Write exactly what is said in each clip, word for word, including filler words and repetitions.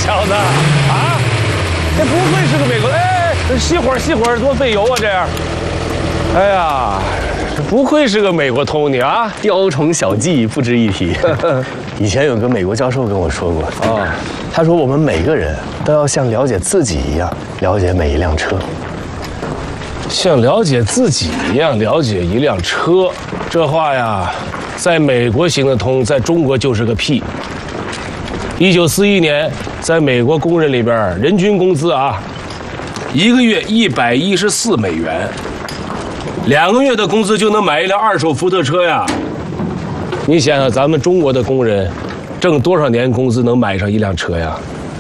小子啊，这不会是个美国？哎，熄火熄火，多费油啊！这样，哎呀，这不愧是个美国 Tony 啊， 雕虫小技不值一提。以前有个美国教授跟我说过啊，他说我们每个人都要像了解自己一样了解每一辆车， 像了解自己一样了解一辆车。这话呀，在美国行得通，在中国就是个屁。一九四一年，在美国工人里边，人均工资啊，一个月一百一十四美元，两个月的工资就能买一辆二手福特车呀。你想想，咱们中国的工人挣多少年工资能买上一辆车呀？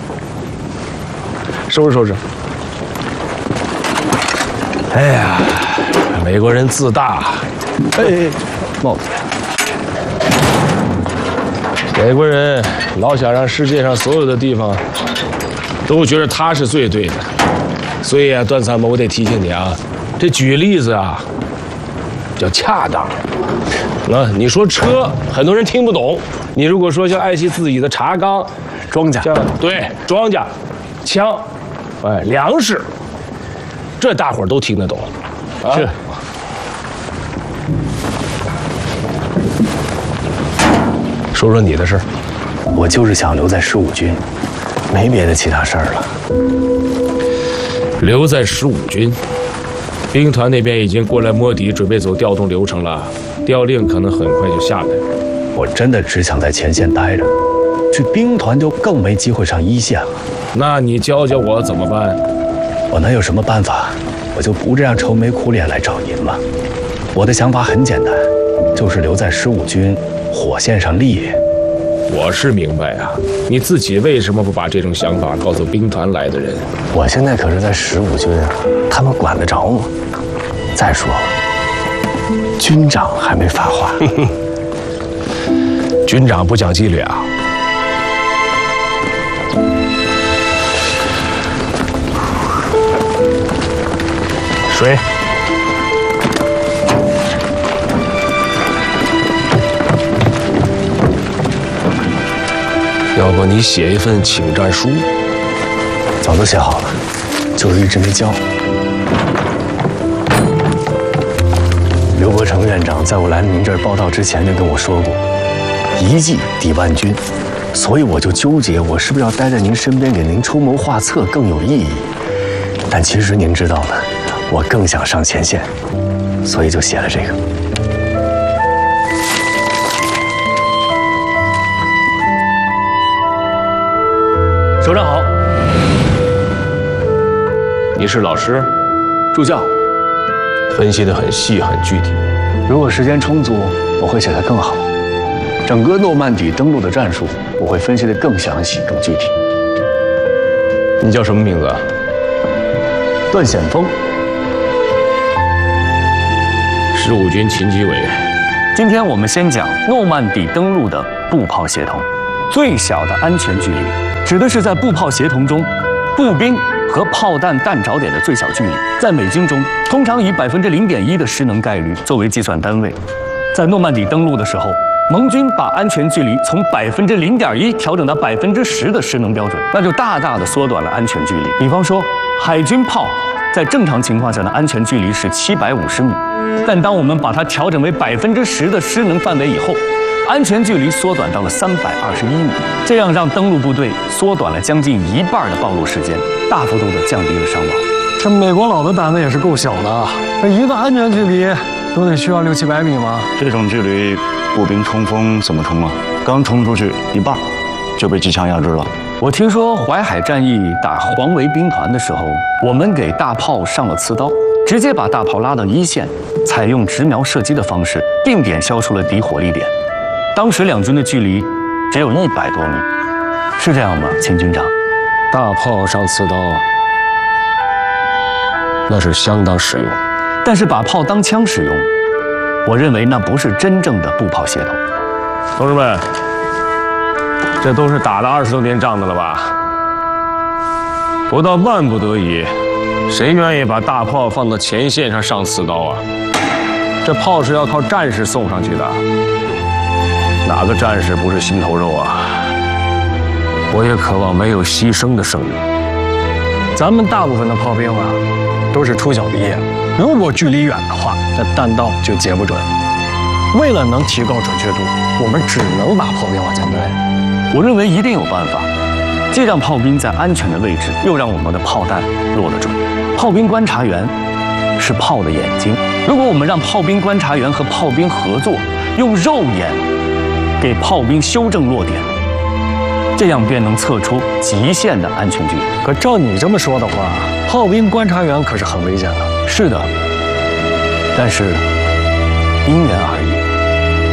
收拾收拾。哎呀，美国人自大。 哎，帽子。 美国人老想让世界上所有的地方都觉得他是最对的，所以啊，段参谋，我得提醒你啊，这举例子啊，叫恰当。啊，你说车，很多人听不懂。你如果说像爱惜自己的茶缸、 庄稼， 对，庄稼、枪，哎，粮食，这大伙儿都听得懂。啊、 是。 说说你的事儿。 我就是想留在十五军，没别的其他事儿了。 留在十五军，兵团那边已经过来摸底，准备走调动流程了。调令可能很快就下来。 我真的只想在前线待着，去兵团就更没机会上一线了。 那你教教我怎么办？ 我能有什么办法？我就不这样愁眉苦脸来找您了。我的想法很简单，就是留在十五军火线上立业。 我是明白啊，你自己为什么不把这种想法告诉兵团来的人？ 我现在可是在十五军，他们管得着吗？再说了，军长还没发话。 军长不讲纪律啊！水。要不你写一份请战书？ 早都写好了，就是一直没交。刘伯承院长在我来您这儿报道之前就跟我说过，一计抵万军，所以我就纠结，我是不是要待在您身边给您出谋划策更有意义？但其实您知道的，我更想上前线，所以就写了这个。首长好。 你是老师？ 助教。 分析得很细很具体。 如果时间充足，我会写得更好。整个诺曼底登陆的战术，我会分析得更详细、更具体。 你叫什么名字啊？ 段显锋。 十五军勤机委。 今天我们先讲诺曼底登陆的步炮协同。最小的安全距离，指的是在步炮协同中，步兵和炮弹弹着点的最小距离，在美军中通常以百分之零点一的失能概率作为计算单位。在诺曼底登陆的时候，盟军把安全距离从百分之零点一调整到百分之十的失能标准，那就大大的缩短了安全距离。比方说，海军炮在正常情况下的安全距离是七百五十米，但当我们把它调整为百分之十的失能范围以后，安全距离缩短到了三百二十一米，这样让登陆部队缩短了将近一半的暴露时间，大幅度的降低了伤亡。 这美国佬的胆子也是够小的，这一个安全距离都得需要六七百米吗？ 这种距离，步兵冲锋怎么冲啊？刚冲出去一半，就被机枪压制了。 我听说淮海战役打黄维兵团的时候，我们给大炮上了刺刀，直接把大炮拉到一线，采用直瞄射击的方式，定点消除了敌火力点。当时两军的距离只有一百多米，是这样吗，秦军长？ 大炮上刺刀，那是相当实用。 但是把炮当枪使用，我认为那不是真正的步炮协同。 同志们，这都是打了二十多年仗的了吧？不到万不得已，谁愿意把大炮放到前线上上刺刀啊？这炮是要靠战士送上去的。哪个战士不是心头肉啊？ 我也渴望没有牺牲的胜利。 咱们大部分的炮兵啊，都是初小毕业，如果距离远的话，那弹道就截不准。为了能提高准确度，我们只能把炮兵往前推。 我认为一定有办法，既让炮兵在安全的位置，又让我们的炮弹落得准。炮兵观察员是炮的眼睛，如果我们让炮兵观察员和炮兵合作，用肉眼给炮兵修正落点，这样便能测出极限的安全距离。 可照你这么说的话，炮兵观察员可是很危险的。 是的，但是因人而异。